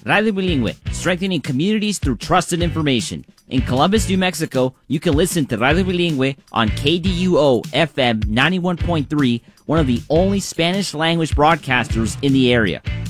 Radio Bilingüe, strengthening communities through trusted information. In Columbus, New Mexico, you can listen to Radio Bilingüe on KDUO FM 91.3, one of the only Spanish-language broadcasters in the area.